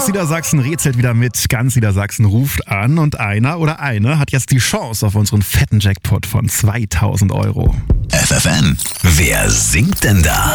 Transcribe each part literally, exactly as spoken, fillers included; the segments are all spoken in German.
Ganz Niedersachsen rätselt wieder mit. Ganz Niedersachsen ruft an und einer oder eine hat jetzt die Chance auf unseren fetten Jackpot von zweitausend Euro. F F N, wer singt denn da?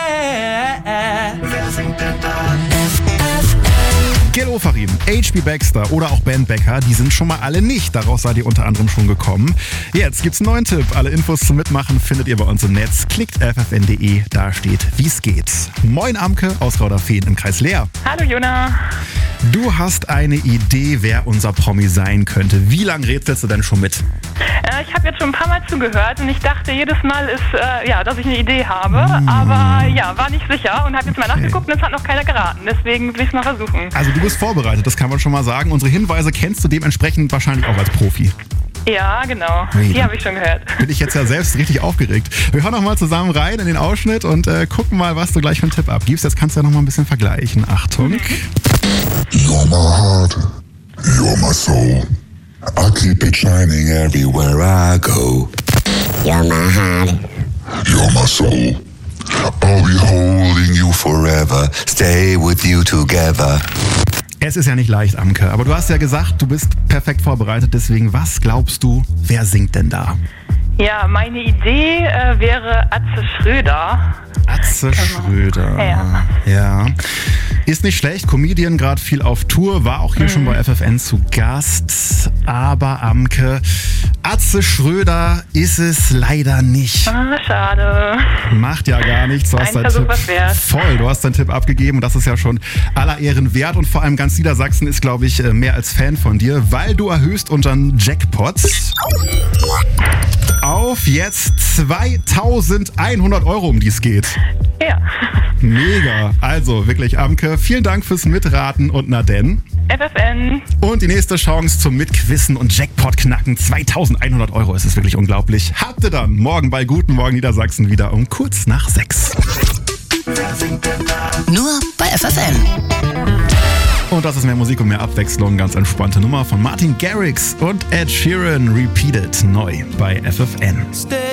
Wer singt denn da? Gil Ofarim, H B Baxter oder auch Ben Becker, die sind schon mal alle nicht. Daraus seid ihr unter anderem schon gekommen. Jetzt gibt's einen neuen Tipp. Alle Infos zum Mitmachen findet ihr bei uns im Netz. Klickt f f n punkt d e, da steht, wie's geht. Moin Amke aus Rauderfehn im Kreis Leer. Hallo Jona. Du hast eine Idee, wer unser Promi sein könnte. Wie lange rätselst du denn schon mit? Äh, ich habe jetzt schon ein paar Mal zugehört und ich dachte jedes Mal, ist, äh, ja, dass ich eine Idee habe. Mm. Aber ja, war nicht sicher und habe jetzt mal okay. nachgeguckt und es hat noch keiner geraten. Deswegen will ich es mal versuchen. Also du bist vorbereitet, das kann man schon mal sagen. Unsere Hinweise kennst du dementsprechend wahrscheinlich auch als Profi. Ja, genau. Nee, die habe ich schon gehört. Bin ich jetzt ja selbst richtig aufgeregt. Wir hören noch mal zusammen rein in den Ausschnitt und äh, gucken mal, was du gleich für einen Tipp abgibst. Jetzt kannst du ja noch mal ein bisschen vergleichen. Achtung. Mhm. You're my heart, you're my soul. I keep it shining everywhere I go. You're my heart, you're my soul. I'll be holding you forever, stay with you together. Es ist ja nicht leicht, Amke, aber du hast ja gesagt, du bist perfekt vorbereitet. Deswegen, was glaubst du, wer singt denn da? Ja, meine Idee äh, wäre Atze Schröder. Atze Schröder. Ja. ja. Ist nicht schlecht, Comedian, gerade viel auf Tour, war auch hier mhm. schon bei F F N zu Gast. Aber Amke, Atze Schröder ist es leider nicht. Ah, schade. Macht ja gar nichts. Du hast Ein Versuch was wert. Voll, du hast deinen Tipp abgegeben und das ist ja schon aller Ehren wert. Und vor allem ganz Niedersachsen ist, glaube ich, mehr als Fan von dir, weil du erhöhst unseren Jackpot auf jetzt zweitausendeinhundert Euro, um die es geht. Ja. Mega. Also wirklich, Amke, vielen Dank fürs Mitraten und na denn. F F N. Und die nächste Chance zum Mitquissen und Jackpot knacken. zweitausendeinhundert Euro, es ist wirklich unglaublich. Habt ihr dann morgen bei Guten Morgen Niedersachsen wieder um kurz nach sechs. Nur bei F F N. Und das ist mehr Musik und mehr Abwechslung. Ganz entspannte Nummer von Martin Garrix und Ed Sheeran. Repeated neu bei F F N.